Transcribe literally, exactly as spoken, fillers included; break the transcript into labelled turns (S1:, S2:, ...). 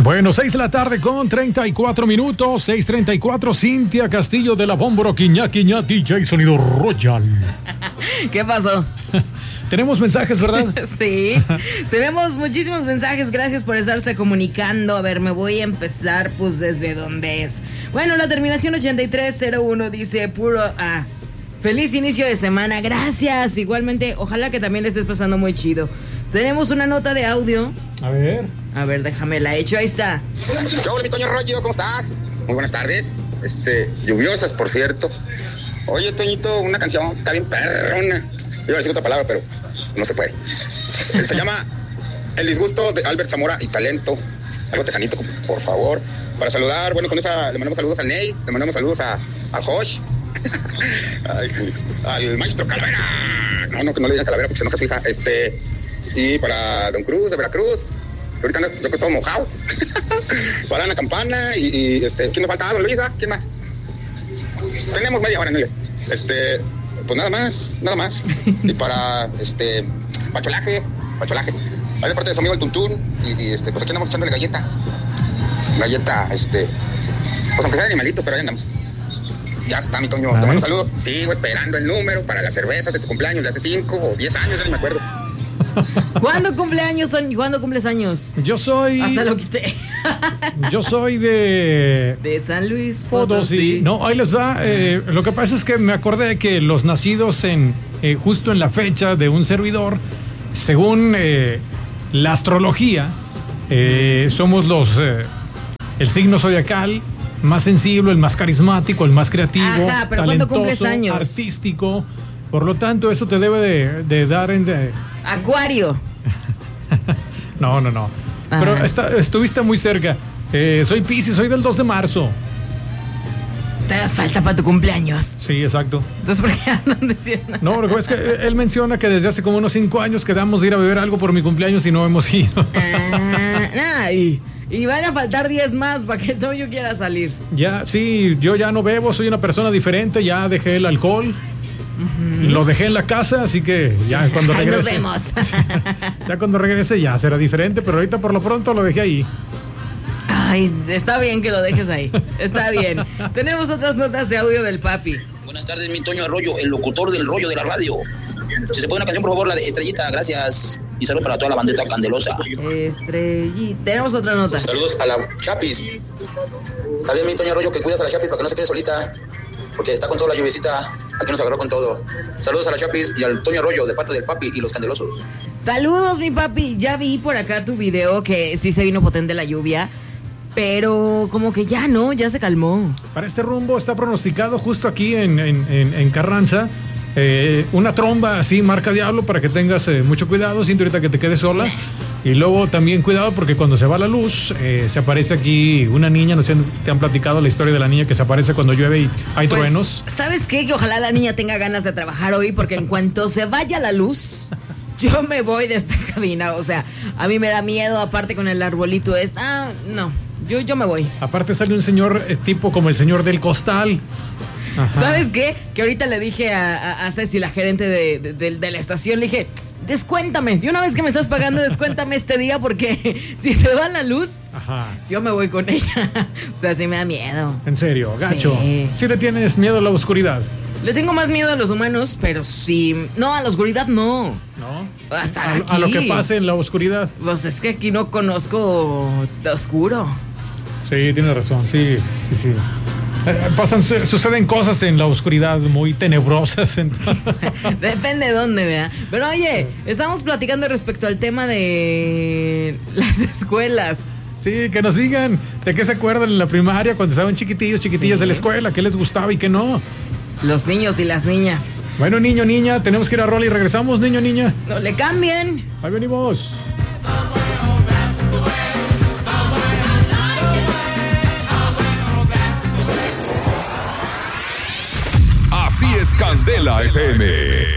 S1: Bueno, seis de la tarde con treinta y cuatro minutos, seis treinta y cuatro, Cintia Castillo de la Bómboro, Quiñá, Quiñá, D J Sonido Royal.
S2: ¿Qué pasó?
S1: Tenemos mensajes, ¿verdad?
S2: Sí, tenemos muchísimos mensajes, gracias por estarse comunicando. A ver, me voy a empezar pues desde donde es. Bueno, la terminación ochenta y tres cero uno dice puro... Ah, feliz inicio de semana, gracias. Igualmente, ojalá que también le estés pasando muy chido. Tenemos una nota de audio.
S1: A ver.
S2: A ver, déjame la hecho, ahí está.
S3: Hola, mi Toño Rollo, ¿cómo estás? Muy buenas tardes. Este, lluviosas, por cierto. Oye, Toñito, una canción está bien perrona. Iba a decir otra palabra, pero no se puede. Se llama El disgusto de Albert Zamora y Talento. Algo tejanito, por favor. Para saludar, bueno, con esa le mandamos saludos al Ney, le mandamos saludos a, a Josh, al, al maestro Calavera. No, no, que no le digan Calavera porque se enoja su hija. Este, y para Don Cruz de Veracruz, que ahorita anda, yo creo, todo mojado. Para Ana Campana y, y este, ¿quién nos falta? Don Luisa, ¿quién más? Tenemos media hora en el, este, pues nada más, nada más. Y para, este, Pacholaje, Pacholaje. Ahí de parte de su amigo el Tuntún, y, y este, pues aquí andamos echándole galleta. Galleta, este, pues aunque sea de animalito, pero ahí andamos. Ya está, mi Toño, te mando saludos. Sigo esperando el número para las cervezas de tu cumpleaños de hace cinco o diez años, ya ni me acuerdo.
S2: ¿Cuándo cumpleaños son? ¿Cuándo cumples años?
S1: Yo soy...
S2: Hasta lo quité.
S1: Yo soy de...
S2: De San Luis
S1: Potosí.
S2: Potosí.
S1: No, ahí les va. Eh, lo que pasa es que me acordé que los nacidos en eh, justo en la fecha de un servidor, según eh, la astrología, eh, somos los... Eh, el signo zodiacal más sensible, el más carismático, el más creativo,
S2: Ajá, pero ¿cuándo cumples
S1: talentoso,
S2: años?
S1: artístico. Por lo tanto, eso te debe de, de dar en... De...
S2: Acuario.
S1: No, no, no.
S2: Ah.
S1: Pero está, estuviste muy cerca. Eh, soy Piscis, soy del dos de marzo.
S2: Te da falta para tu cumpleaños.
S1: Sí, exacto.
S2: Entonces, ¿por qué andan diciendo?
S1: No, lo que es que él menciona que desde hace como unos cinco años quedamos de ir a beber algo por mi cumpleaños y no hemos ido.
S2: Ah, nah, y, y van a faltar diez más para que todo yo quiera salir.
S1: Ya, sí, yo ya no bebo, soy una persona diferente, ya dejé el alcohol. Uh-huh. Lo dejé en la casa, así que ya cuando regrese.
S2: Ahí nos vemos.
S1: Ya cuando regrese ya será diferente, pero ahorita por lo pronto lo dejé ahí.
S2: Ay, está bien que lo dejes ahí. Está bien. Tenemos otras notas de audio del papi.
S4: Buenas tardes, mi Toño Arroyo, el locutor del rollo de la radio. Si se puede una canción, por favor, la de Estrellita, gracias. Y saludos para toda la bandeta candelosa.
S2: Estrellita. Tenemos otra nota.
S4: Saludos a la Chapis. Sabes, mi Toño Arroyo, que cuidas a la Chapis para que no se quede solita, porque está con toda la lluviecita. Aquí nos agarró con todo. Saludos a la Chapis y al Toño Arroyo de parte del papi y los candelosos.
S2: Saludos, mi papi. Ya vi por acá tu video que sí se vino potente la lluvia, pero como que ya no, ya se calmó.
S1: Para este rumbo está pronosticado justo aquí en, en, en, en Carranza. Eh, una tromba así, marca diablo, para que tengas eh, mucho cuidado, siento ahorita que te quedes sola. Y luego también cuidado porque cuando se va la luz, eh, se aparece aquí una niña, no sé, te han platicado la historia de la niña que se aparece cuando llueve y hay
S2: pues,
S1: truenos.
S2: ¿Sabes qué? Que ojalá la niña tenga ganas de trabajar hoy, porque en cuanto se vaya la luz, yo me voy de esta cabina. O sea, a mí me da miedo, aparte con el arbolito este. Ah, no, yo, yo me voy.
S1: Aparte sale un señor eh, tipo como el señor del costal. Ajá.
S2: ¿Sabes qué? Que ahorita le dije a, a, a Ceci, la gerente de, de, de, de la estación, le dije, descuéntame, y una vez que me estás pagando, descuéntame este día, porque si se va la luz, ajá, yo me voy con ella. O sea, sí me da miedo.
S1: En serio, gacho.
S2: Sí.
S1: ¿Sí le tienes miedo a la oscuridad?
S2: Le tengo más miedo a los humanos, pero sí. No, a la oscuridad no.
S1: ¿No?
S2: Hasta
S1: a,
S2: aquí.
S1: a lo que pase en la oscuridad.
S2: Pues es que aquí no conozco de oscuro.
S1: Sí, tienes razón, sí, sí, sí. Eh, pasan, suceden cosas en la oscuridad muy tenebrosas.
S2: Depende de dónde, ¿verdad? Pero oye, estamos platicando respecto al tema de las escuelas.
S1: Sí, que nos digan de qué se acuerdan en la primaria cuando estaban chiquitillos, chiquitillas, sí, de la escuela, qué les gustaba y qué no.
S2: Los niños y las niñas.
S1: Bueno, niño, niña, tenemos que ir a rola y regresamos, niño, niña.
S2: No le cambien.
S1: Ahí venimos.
S5: Así es Candela F M.